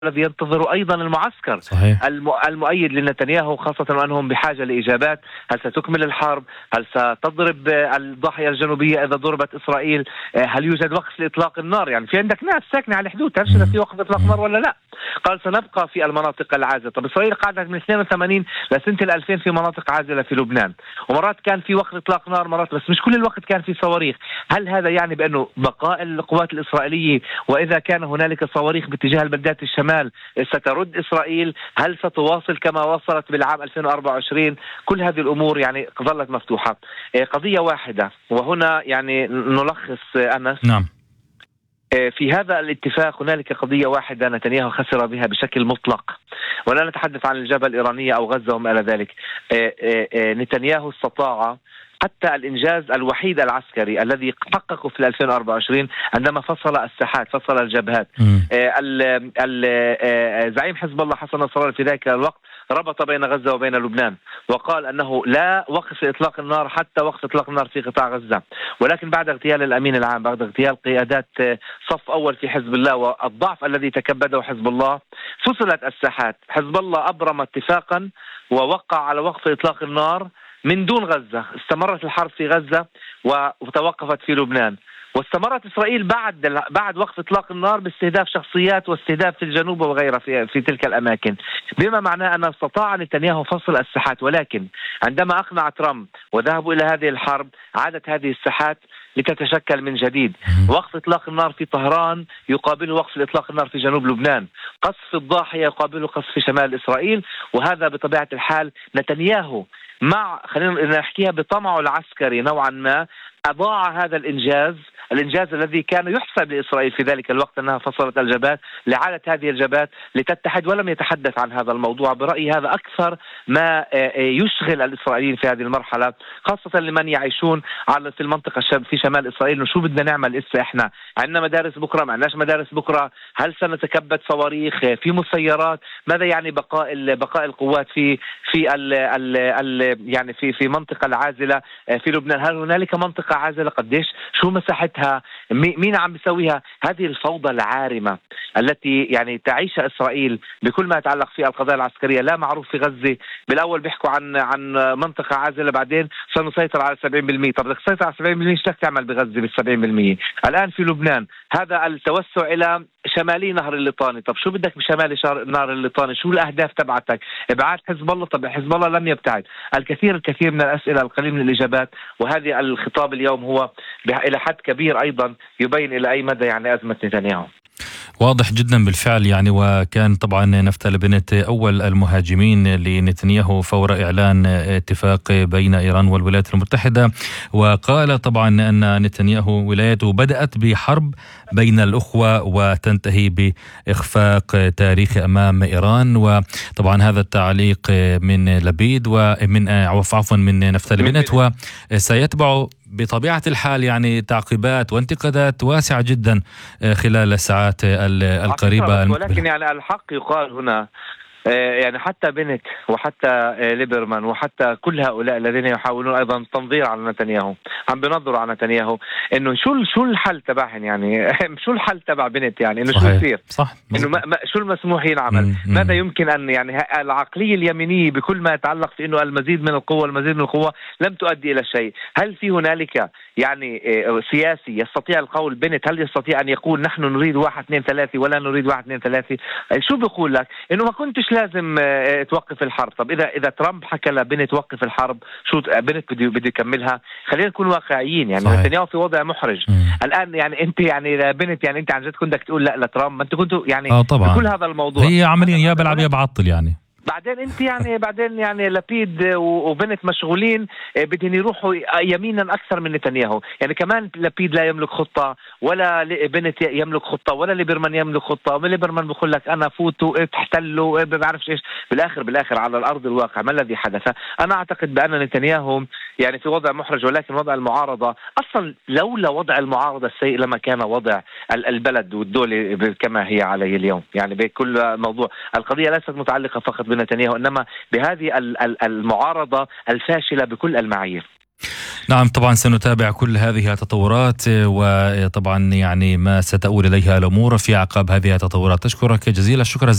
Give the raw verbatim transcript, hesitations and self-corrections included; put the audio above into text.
الذي ينتظر أيضا المعسكر صحيح. المؤيد لنتنياهو، خاصة وأنهم بحاجة لإجابات. هل ستكمل الحرب؟ هل ستضرب الضاحية الجنوبية إذا ضربت إسرائيل؟ هل يوجد وقف لإطلاق النار؟ يعني في عندك ناس ساكنة على الحدود، تعرفش إذا في وقف إطلاق نار ولا لا. قال سنبقى في المناطق العازلة. طب إسرائيل قعدت من اثنين وثمانين لسنة الألفين في مناطق عازلة في لبنان، ومرات كان في وقف إطلاق نار مرات، بس مش كل الوقت كان في صواريخ. هل هذا يعني بأنه بقاء القوات الإسرائيلية، وإذا كان هنالك صواريخ باتجاه البلدات الشمال سترد إسرائيل؟ هل ستواصل كما وصلت بالعام ألفين وأربعة وعشرين؟ كل هذه الأمور يعني ظلت مفتوحة. قضية واحدة، وهنا يعني نلخص أنس. نعم. في هذا الاتفاق هنالك قضية واحدة نتنياهو خسر بها بشكل مطلق، ولا نتحدث عن الجبهة الإيرانية أو غزة وما إلى ذلك. نتنياهو استطاع حتى الإنجاز الوحيد العسكري الذي حققه في ألفين وأربعة وعشرين عندما فصل الساحات، فصل الجبهات. زعيم حزب الله حسن نصر الله في ذلك الوقت ربط بين غزة وبين لبنان، وقال أنه لا وقف إطلاق النار حتى وقف إطلاق النار في قطاع غزة. ولكن بعد اغتيال الأمين العام، بعد اغتيال قيادات صف أول في حزب الله والضعف الذي تكبده حزب الله، فصلت الساحات. حزب الله أبرم اتفاقا ووقع على وقف إطلاق النار من دون غزة. استمرت الحرب في غزة وتوقفت في لبنان، واستمرت إسرائيل بعد بعد وقف إطلاق النار باستهداف شخصيات واستهداف في الجنوب وغيرها في, في تلك الأماكن، بما معناه أن استطاع نتنياهو فصل الساحات. ولكن عندما أقنع ترامب وذهبوا إلى هذه الحرب، عادت هذه الساحات لتتشكل من جديد. وقف إطلاق النار في طهران يقابل وقف إطلاق النار في جنوب لبنان، قصف الضاحية يقابل قصف في شمال إسرائيل. وهذا بطبيعة الحال نتنياهو مع خلينا نحكيها بطمعه العسكري نوعا ما أضاع هذا الإنجاز، الإنجاز الذي كان يحسب لإسرائيل في ذلك الوقت أنها فصلت الجبهات، لعادت هذه الجبهات لتتحد، ولم يتحدث عن هذا الموضوع. برأيي هذا أكثر ما يشغل الإسرائيليين في هذه المرحلة، خاصة لمن يعيشون على في المنطقة في شمال إسرائيل. شو بدنا نعمل إسا؟ إحنا عندنا مدارس بكرة، ما عندناش مدارس بكرة؟ هل سنتكبد صواريخ في مسيرات؟ ماذا يعني بقاء بقاء القوات في في ال ال ال يعني في في منطقة العازلة في لبنان؟ هل هنالك منطقة عازلة؟ قديش؟ شو مساحتها؟ مين عم بيسويها؟ هذه الفوضى العارمة التي يعني تعيشها إسرائيل بكل ما يتعلق في القضايا العسكرية. لا معروف في غزة، بالأول بيحكوا عن عن منطقة عازلة، بعدين سنسيطر على سبعين بالمئة. طب بدك تسيطر على سبعين بالمئة، ايش بدك تعمل بغزة بالسبعين بالمئة؟ الآن في لبنان هذا التوسع إلى شمالي نهر الليطاني. طب شو بدك بشمالي نهر الليطاني؟ شو الأهداف تبعتك؟ ابعاد حزب الله؟ طب حزب الله لم يبتعد. الكثير الكثير من الأسئلة، القليل من الإجابات. وهذه الخطاب اليوم هو إلى حد كبير أيضا يبين إلى أي مدى يعني أزمة نتنياهو. واضح جدا بالفعل يعني. وكان طبعا نفتالي بنت أول المهاجمين لنتنياهو فور إعلان اتفاق بين إيران والولايات المتحدة، وقال طبعا أن نتنياهو ولايته بدأت بحرب بين الأخوة وتنتهي بإخفاق تاريخي أمام إيران. وطبعا هذا التعليق من لبيد ومن عفوا من نفتالي بنت، وسيتبع بطبيعة الحال يعني تعقيبات وانتقادات واسعة جدا خلال الساعات القريبة. ولكن يعني الحق يقال هنا، يعني حتى بنت وحتى ليبرمان وحتى كل هؤلاء الذين يحاولون أيضا التنظير على نتنياهو، عم بنظروا على نتنياهو إنه شو شو الحل تبعهم، يعني شو الحل تبع بنت، يعني إنه شو يصير، إنه ما ما شو المسموح ينعمل، ماذا يمكن أن يعني العقلية اليمينية بكل ما يتعلق في إنه المزيد من القوة المزيد من القوة لم تؤدي إلى شيء. هل في هنالك يعني سياسي يستطيع القول؟ بنت هل يستطيع أن يقول نحن نريد واحد اثنين ثلاثة ولا نريد واحد اثنين ثلاثة؟ شو بيقول لك؟ إنه ما كنتش لازم توقف الحرب. طب إذا إذا ترامب حكى لبنت توقف الحرب، شو بنت بده بده يكملها؟ خلينا نكون واقعيين يعني. نتنياهو في وضع محرج م. الآن يعني أنت يعني بنت يعني أنت عن جد كنت بدك تقول لا لترامب؟ ما أنت كنتوا يعني آه طبعا. بكل هذا الموضوع هي عمليا يا بلعب يا بعطل يعني. بعدين انت يعني بعدين يعني لبيد وبنت مشغولين بدهم يروحوا يمينا اكثر من نتنياهو. يعني كمان لبيد لا يملك خطه، ولا بنت يملك خطه، ولا ليبرمان يملك خطه. وليبرمان بيقول لك انا فوتوا تحتلوا ما بعرفش ايش. بالاخر بالاخر على الارض الواقع ما الذي حدث؟ انا اعتقد بان نتنياهو يعني في وضع محرج. ولكن وضع المعارضه اصلا لولا وضع المعارضه السيء لما كان وضع البلد والدوله كما هي عليه اليوم. يعني بكل موضوع القضيه ليست متعلقه فقط بنتنياهو، إنما بهذه المعارضة الفاشلة بكل المعايير. نعم طبعا سنتابع كل هذه التطورات، وطبعا يعني ما ستؤول إليها الأمور في أعقاب هذه التطورات. أشكرك جزيل الشكر.